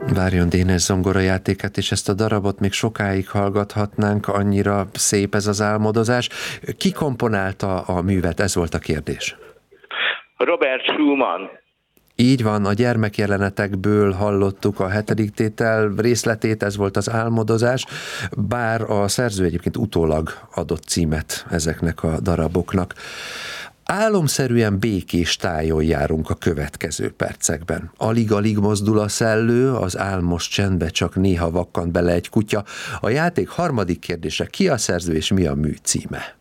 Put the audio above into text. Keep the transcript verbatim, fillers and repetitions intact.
Várjon Dénes zongorajátékát, és ezt a darabot még sokáig hallgathatnánk, annyira szép ez az álmodozás. Ki komponálta a művet? Ez volt a kérdés. Robert Schumann. Így van, a gyermekjelenetekből hallottuk a hetedik tétel részletét, ez volt az álmodozás, bár a szerző egyébként utólag adott címet ezeknek a daraboknak. Álomszerűen békés tájon járunk a következő percekben. Alig-alig mozdul a szellő, az álmos csendbe csak néha vakkant bele egy kutya. A játék harmadik kérdése: ki a szerző és mi a mű címe?